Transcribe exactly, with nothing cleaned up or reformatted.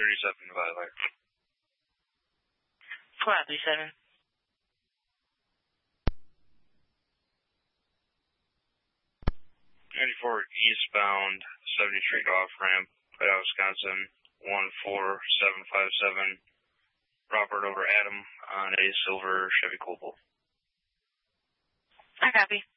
thirty-seven Violet. Flat thirty-seven. ninety-four eastbound, seventieth Street off-ramp, Whiteout, Wisconsin, one four seven five seven. Robert over Adam on a silver Chevy Cobalt. I copy.